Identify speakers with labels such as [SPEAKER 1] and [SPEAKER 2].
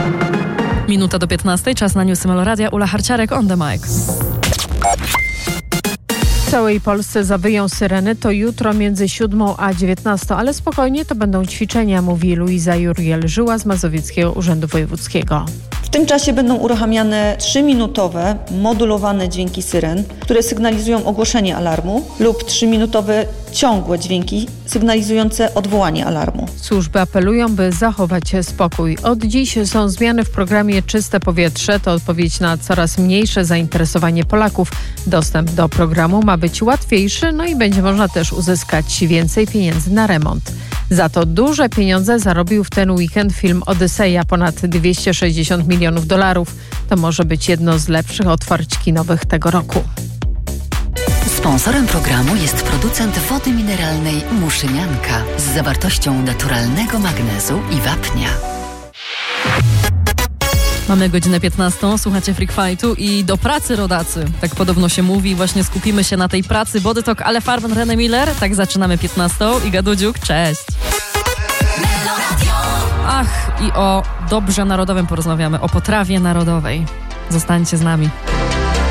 [SPEAKER 1] Minuta do 15, czas na newsy Meloradia. Ula Harciarek on the mic.
[SPEAKER 2] W całej Polsce zawyją syreny, to jutro między 7 a 19, ale spokojnie, to będą ćwiczenia, mówi Luiza Juriel-Żyła z Mazowieckiego Urzędu Wojewódzkiego.
[SPEAKER 3] W tym czasie będą uruchamiane 3-minutowe, modulowane dźwięki syren, które sygnalizują ogłoszenie alarmu, lub 3-minutowe ciągłe dźwięki sygnalizujące odwołanie alarmu.
[SPEAKER 2] Służby apelują, by zachować spokój. Od dziś są zmiany w programie Czyste Powietrze. To odpowiedź na coraz mniejsze zainteresowanie Polaków. Dostęp do programu ma być łatwiejszy, i będzie można też uzyskać więcej pieniędzy na remont. Za to duże pieniądze zarobił w ten weekend film Odyseja, ponad $260 milionów. To może być jedno z lepszych otwarć kinowych tego roku.
[SPEAKER 4] Sponsorem programu jest producent wody mineralnej Muszynianka z zawartością naturalnego magnezu i wapnia.
[SPEAKER 1] Mamy godzinę 15, słuchacie Freak Fightu i do pracy, rodacy. Tak podobno się mówi, właśnie skupimy się na tej pracy. Body Talk, Ale Farben, René Miller. Tak zaczynamy 15. Iga Dudziuk, cześć. Ach, i o dobrze narodowym porozmawiamy, o potrawie narodowej. Zostańcie z nami.